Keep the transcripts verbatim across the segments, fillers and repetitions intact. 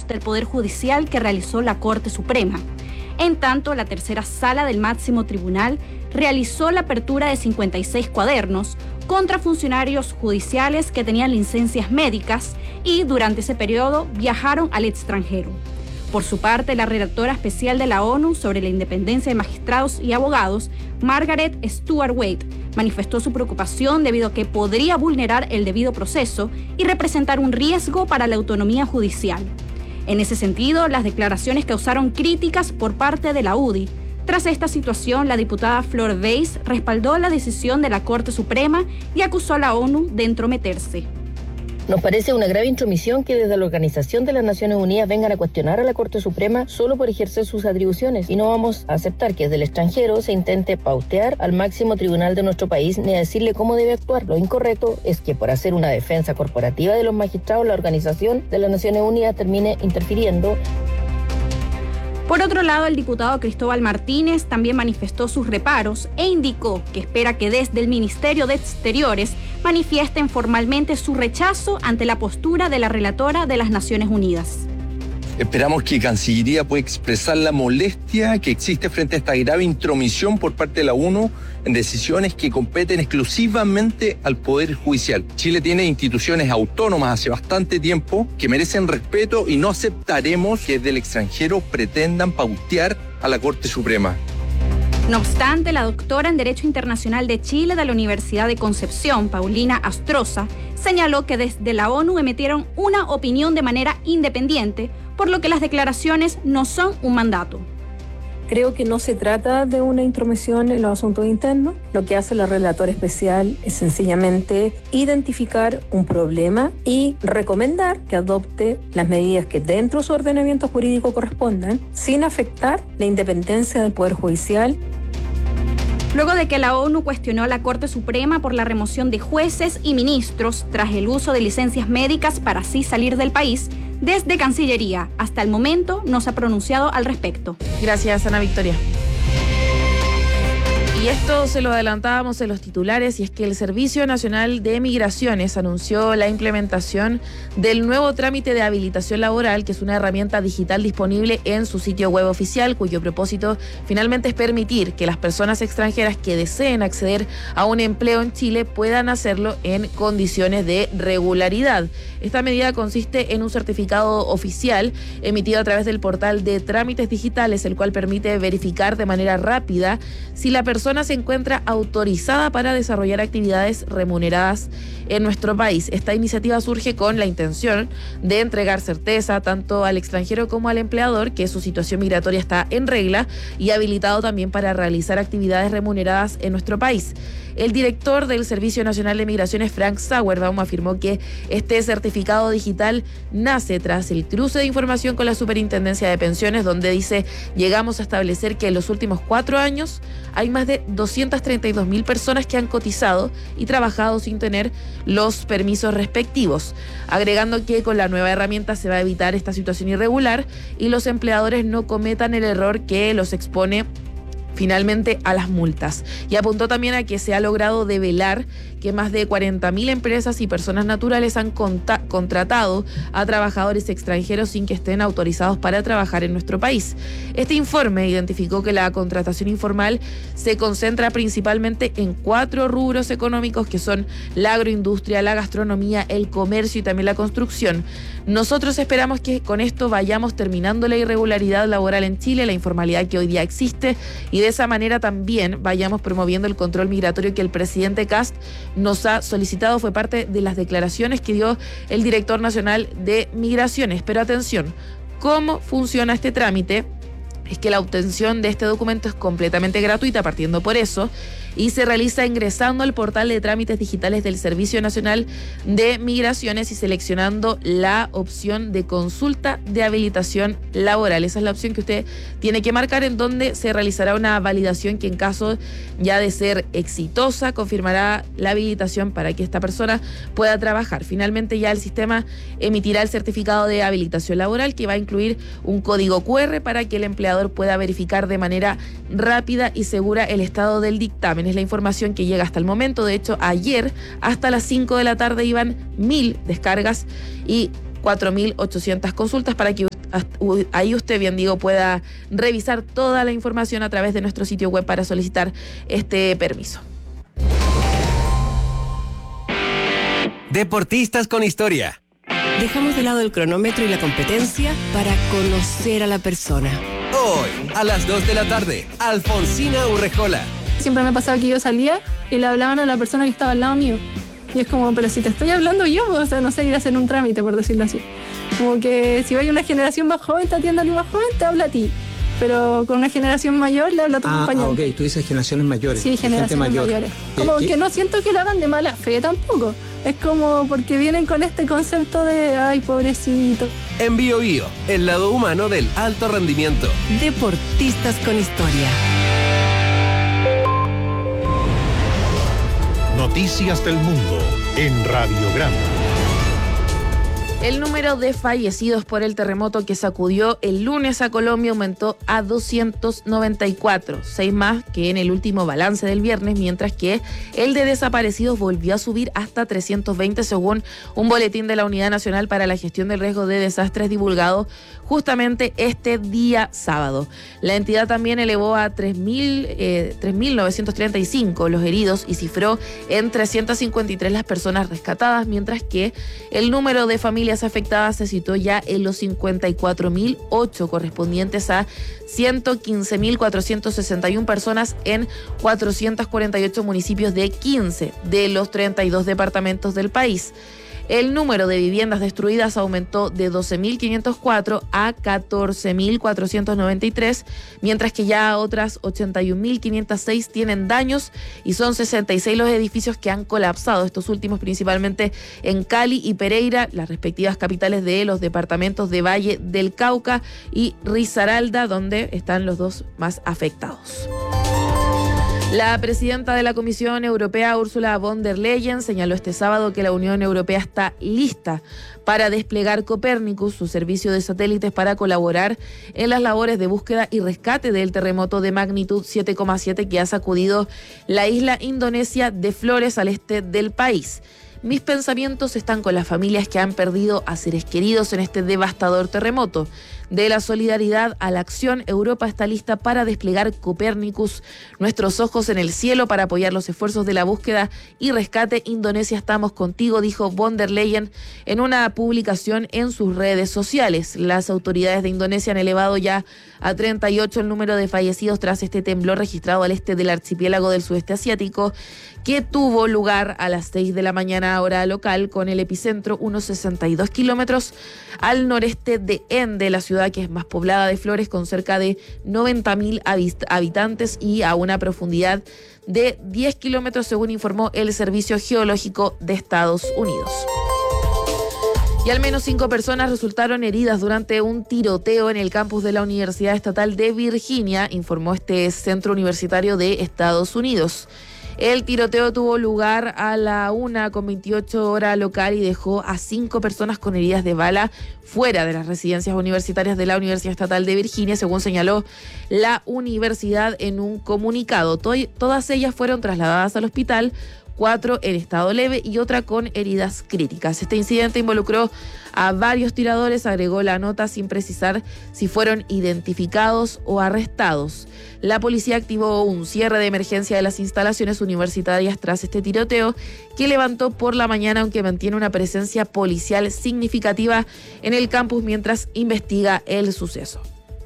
del Poder Judicial que realizó la Corte Suprema. En tanto, la tercera sala del máximo tribunal realizó la apertura de cincuenta y seis cuadernos contra funcionarios judiciales que tenían licencias médicas y durante ese periodo viajaron al extranjero. Por su parte, la redactora especial de la ONU sobre la independencia de magistrados y abogados, Margaret Stewart Wade, manifestó su preocupación debido a que podría vulnerar el debido proceso y representar un riesgo para la autonomía judicial. En ese sentido, las declaraciones causaron críticas por parte de la U D I. Tras esta situación, la diputada Flor Weiss respaldó la decisión de la Corte Suprema y acusó a la ONU de entrometerse. Nos parece una grave intromisión que desde la Organización de las Naciones Unidas vengan a cuestionar a la Corte Suprema solo por ejercer sus atribuciones, y no vamos a aceptar que desde el extranjero se intente pautear al máximo tribunal de nuestro país ni a decirle cómo debe actuar. Lo incorrecto es que por hacer una defensa corporativa de los magistrados, la Organización de las Naciones Unidas termine interfiriendo. Por otro lado, el diputado Cristóbal Martínez también manifestó sus reparos e indicó que espera que desde el Ministerio de Exteriores manifiesten formalmente su rechazo ante la postura de la relatora de las Naciones Unidas. Esperamos que Cancillería pueda expresar la molestia que existe frente a esta grave intromisión por parte de la ONU en decisiones que competen exclusivamente al Poder Judicial. Chile tiene instituciones autónomas hace bastante tiempo que merecen respeto y no aceptaremos que desde el extranjero pretendan pautear a la Corte Suprema. No obstante, la doctora en Derecho Internacional de Chile de la Universidad de Concepción, Paulina Astroza, señaló que desde la ONU emitieron una opinión de manera independiente, por lo que las declaraciones no son un mandato. Creo que no se trata de una intromisión en los asuntos internos. Lo que hace la relatora especial es sencillamente identificar un problema y recomendar que adopte las medidas que dentro de su ordenamiento jurídico correspondan, sin afectar la independencia del Poder Judicial. Luego de que la ONU cuestionó a la Corte Suprema por la remoción de jueces y ministros tras el uso de licencias médicas para así salir del país, desde Cancillería hasta el momento no se ha pronunciado al respecto. Gracias, Ana Victoria. Y esto se lo adelantábamos en los titulares, y es que el Servicio Nacional de Migraciones anunció la implementación del nuevo trámite de habilitación laboral, que es una herramienta digital disponible en su sitio web oficial, cuyo propósito finalmente es permitir que las personas extranjeras que deseen acceder a un empleo en Chile puedan hacerlo en condiciones de regularidad. Esta medida consiste en un certificado oficial emitido a través del portal de trámites digitales, el cual permite verificar de manera rápida si la persona se encuentra autorizada para desarrollar actividades remuneradas en nuestro país. Esta iniciativa surge con la intención de entregar certeza tanto al extranjero como al empleador que su situación migratoria está en regla y habilitado también para realizar actividades remuneradas en nuestro país. El director del Servicio Nacional de Migraciones, Frank Sauerbaum, afirmó que este certificado digital nace tras el cruce de información con la Superintendencia de Pensiones, donde dice: llegamos a establecer que en los últimos cuatro años hay más de doscientas treinta y dos mil personas que han cotizado y trabajado sin tener los permisos respectivos, agregando que con la nueva herramienta se va a evitar esta situación irregular y los empleadores no cometan el error que los expone finalmente a las multas. Y apuntó también a que se ha logrado develar que más de cuarenta mil empresas y personas naturales han conta- contratado a trabajadores extranjeros sin que estén autorizados para trabajar en nuestro país. Este informe identificó que la contratación informal se concentra principalmente en cuatro rubros económicos, que son la agroindustria, la gastronomía, el comercio y también la construcción. Nosotros esperamos que con esto vayamos terminando la irregularidad laboral en Chile, la informalidad que hoy día existe, y de esa manera también vayamos promoviendo el control migratorio que el presidente Kast nos ha solicitado. Fue parte de las declaraciones que dio el director nacional de Migraciones. Pero atención, ¿cómo funciona este trámite? Es que la obtención de este documento es completamente gratuita, partiendo por eso, y se realiza ingresando al portal de trámites digitales del Servicio Nacional de Migraciones y seleccionando la opción de consulta de habilitación laboral. Esa es la opción que usted tiene que marcar, en donde se realizará una validación que, en caso ya de ser exitosa, confirmará la habilitación para que esta persona pueda trabajar. Finalmente, ya el sistema emitirá el certificado de habilitación laboral, que va a incluir un código cu erre para que el empleador pueda verificar de manera rápida y segura el estado del dictamen. Es la información que llega hasta el momento. De hecho, ayer hasta las cinco de la tarde iban mil descargas y cuatro mil ochocientas consultas para que ahí usted, bien digo, pueda revisar toda la información a través de nuestro sitio web para solicitar este permiso. Deportistas con historia. Dejamos de lado el cronómetro y la competencia para conocer a la persona. Hoy, a las dos de la tarde, Alfonsina Urrejola. Siempre me pasaba que yo salía y le hablaban a la persona que estaba al lado mío. Y es como, pero si te estoy hablando yo, o sea, no sé, ir a hacer un trámite, por decirlo así. Como que si hay una generación más joven, te atiende a alguien más joven, te habla a ti. Pero con una generación mayor, le habla a tu ah, compañero. Ah, ok, tú dices generaciones mayores. Sí, generaciones mayor. mayores. Como ¿Qué? que no siento que lo hagan de mala fe tampoco. Es como porque vienen con este concepto de, ay, pobrecito. En Bio Bio, el lado humano del alto rendimiento. Deportistas con historia. Noticias del mundo en Radiograma. El número de fallecidos por el terremoto que sacudió el lunes a Colombia aumentó a doscientos noventa y cuatro, seis más que en el último balance del viernes, mientras que el de desaparecidos volvió a subir hasta trescientos veinte, según un boletín de la Unidad Nacional para la Gestión del Riesgo de Desastres divulgado justamente este día sábado. La entidad también elevó a tres mil novecientos treinta y cinco los heridos y cifró en trescientas cincuenta y tres las personas rescatadas, mientras que el número de familias afectadas se situó ya en los cincuenta y cuatro mil ocho, correspondientes a ciento quince mil cuatrocientos sesenta y una personas en cuatrocientos cuarenta y ocho municipios de quince de los treinta y dos departamentos del país. El número de viviendas destruidas aumentó de doce mil quinientos cuatro a catorce mil cuatrocientos noventa y tres, mientras que ya otras ochenta y un mil quinientos seis tienen daños y son sesenta y seis los edificios que han colapsado, estos últimos principalmente en Cali y Pereira, las respectivas capitales de los departamentos de Valle del Cauca y Risaralda, donde están los dos más afectados. La presidenta de la Comisión Europea, Ursula von der Leyen, señaló este sábado que la Unión Europea está lista para desplegar Copernicus, su servicio de satélites, para colaborar en las labores de búsqueda y rescate del terremoto de magnitud siete coma siete que ha sacudido la isla indonesia de Flores al este del país. Mis pensamientos están con las familias que han perdido a seres queridos en este devastador terremoto. De la solidaridad a la acción, Europa está lista para desplegar Copernicus, nuestros ojos en el cielo, para apoyar los esfuerzos de la búsqueda y rescate. Indonesia, estamos contigo, dijo von der Leyen en una publicación en sus redes sociales. Las autoridades de Indonesia han elevado ya a treinta y ocho el número de fallecidos tras este temblor registrado al este del archipiélago del sudeste asiático, que tuvo lugar a las seis de la mañana hora local, con el epicentro unos sesenta y dos kilómetros al noreste de Ende, la ciudad que es más poblada de Flores, con cerca de noventa mil habitantes y a una profundidad de diez kilómetros, según informó el Servicio Geológico de Estados Unidos. Y al menos cinco personas resultaron heridas durante un tiroteo en el campus de la Universidad Estatal de Virginia, informó este centro universitario de Estados Unidos. El tiroteo tuvo lugar a la una con veintiocho hora local y dejó a cinco personas con heridas de bala fuera de las residencias universitarias de la Universidad Estatal de Virginia, según señaló la universidad en un comunicado. Todas ellas fueron trasladadas al hospital, cuatro en estado leve y otra con heridas críticas. Este incidente involucró a varios tiradores, agregó la nota, sin precisar si fueron identificados o arrestados. La policía activó un cierre de emergencia de las instalaciones universitarias tras este tiroteo, que levantó por la mañana, aunque mantiene una presencia policial significativa en el campus mientras investiga el suceso.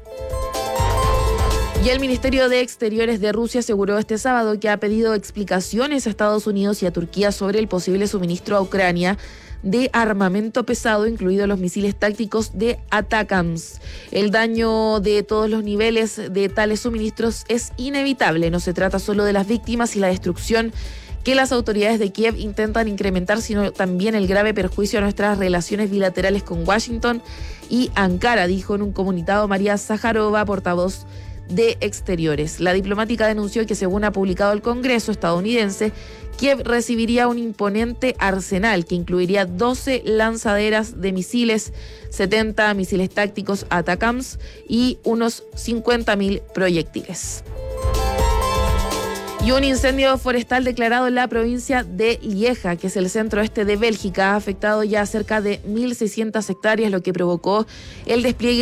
Y el Ministerio de Exteriores de Rusia aseguró este sábado que ha pedido explicaciones a Estados Unidos y a Turquía sobre el posible suministro a Ucrania de armamento pesado, incluidos los misiles tácticos de ATACMS. El daño de todos los niveles de tales suministros es inevitable. No se trata solo de las víctimas y la destrucción que las autoridades de Kiev intentan incrementar, sino también el grave perjuicio a nuestras relaciones bilaterales con Washington y Ankara, dijo en un comunicado María Zaharova, portavoz de Exteriores. La diplomática denunció que, según ha publicado el Congreso estadounidense, Kiev recibiría un imponente arsenal que incluiría doce lanzaderas de misiles, setenta misiles tácticos ATACMS y unos cincuenta mil proyectiles. Y un incendio forestal declarado en la provincia de Lieja, que es el centro-este de Bélgica, ha afectado ya cerca de mil seiscientas hectáreas, lo que provocó el despliegue